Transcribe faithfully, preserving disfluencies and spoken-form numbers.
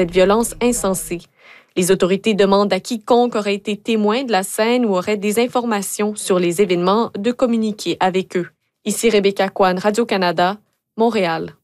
cette violence insensée. Les autorités demandent à quiconque aurait été témoin de la scène ou aurait des informations sur les événements de communiquer avec eux. Ici Rebecca Kwan, Radio-Canada, Montréal.